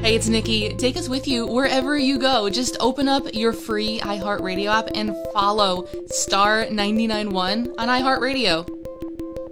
Hey, it's Nikki. Take us with you wherever you go. Just open up your free iHeartRadio app and follow Star 99.1 on iHeartRadio.